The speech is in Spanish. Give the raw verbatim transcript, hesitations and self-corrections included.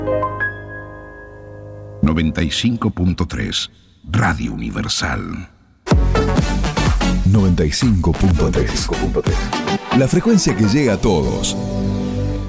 noventa y cinco punto tres Radio Universal. noventa y cinco punto tres. La frecuencia que llega a todos.